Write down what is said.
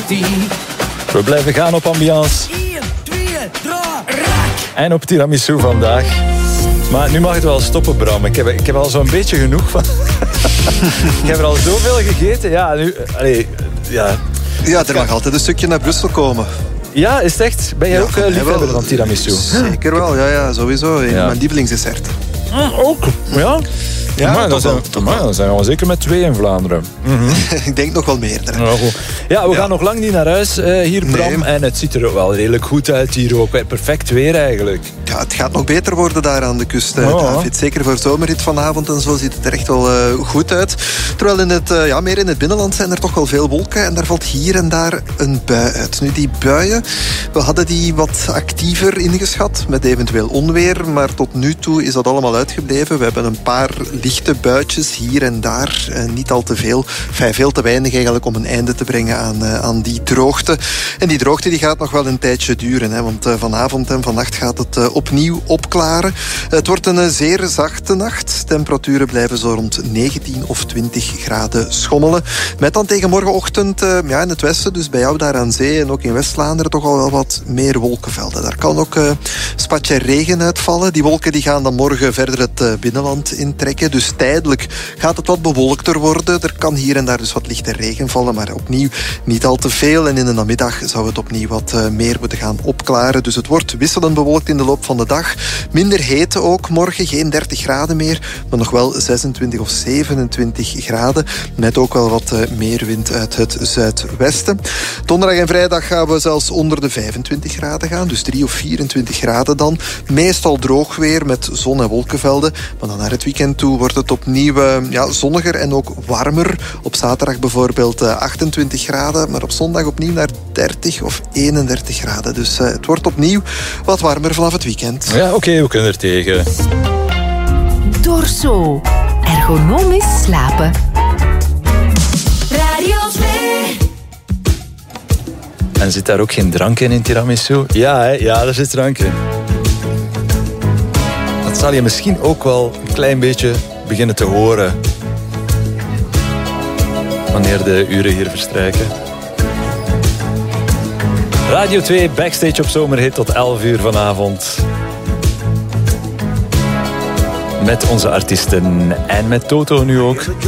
We blijven gaan op ambiance. 1, 2, 3, raak! En op tiramisu vandaag. Maar nu mag het wel stoppen, Bram. Ik heb al zo'n beetje genoeg van. Ik heb er al zoveel gegeten. Ja, nu... ja, er mag altijd een stukje naar Brussel komen. Ja, is het echt? Ben jij ook liefhebber van tiramisu? Zeker wel, ja, sowieso. Mijn lievelingsdessert. Ook? Ja? Ja, dan zijn we al zeker met 2 in Vlaanderen. Mm-hmm. Ik denk nog wel meerdere. Ja, we gaan nog lang niet naar huis hier, Bram. Nee. En het ziet er ook wel redelijk goed uit hier ook. Perfect weer eigenlijk. Ja, het gaat nog beter worden daar aan de kust, David. Zeker voor zomerrit vanavond en zo ziet het er echt wel goed uit. Terwijl meer in het binnenland zijn er toch wel veel wolken. En daar valt hier en daar een bui uit. Nu, die buien, we hadden die wat actiever ingeschat met eventueel onweer. Maar tot nu toe is dat allemaal uitgebleven. We hebben een paar lichte buitjes hier en daar. Niet al te veel. Veel te weinig eigenlijk om een einde te brengen aan die droogte. En die droogte die gaat nog wel een tijdje duren. Hè, want vanavond en vannacht gaat het opnieuw opklaren. Het wordt een zeer zachte nacht. Temperaturen blijven zo rond 19 of 20 graden schommelen. Met dan tegen morgenochtend in het westen, dus bij jou daar aan zee en ook in West-Vlaanderen toch al wel wat meer wolkenvelden. Daar kan ook een spatje regen uitvallen. Die wolken die gaan dan morgen verder het binnenland intrekken. Dus tijdelijk gaat het wat bewolkter worden. Er kan hier en daar dus wat lichte regen vallen, maar opnieuw niet al te veel. En in de namiddag zou het opnieuw wat meer moeten gaan opklaren. Dus het wordt wisselend bewolkt in de loop van de dag. Minder heet ook morgen, geen 30 graden meer, maar nog wel 26 of 27 graden. Met ook wel wat meer wind uit het zuidwesten. Donderdag en vrijdag gaan we zelfs onder de 25 graden gaan. Dus 3 of 24 graden dan. Meestal droog weer met zon- en wolkenvelden. Maar dan naar het weekend toe wordt het opnieuw zonniger en ook warmer. Op zaterdag bijvoorbeeld 28 graden, maar op zondag opnieuw naar 30 of 31 graden. Dus het wordt opnieuw wat warmer vanaf het weekend. Ja, oké, we kunnen er tegen. Dorso. Ergonomisch slapen. Radio 2. En zit daar ook geen drank in tiramisu? Ja, hè? Ja, daar zit drank in. Dat zal je misschien ook wel een klein beetje beginnen te horen wanneer de uren hier verstrijken. Radio 2, backstage op Zomerhit tot 11 uur vanavond. Met onze artiesten en met Toto nu ook.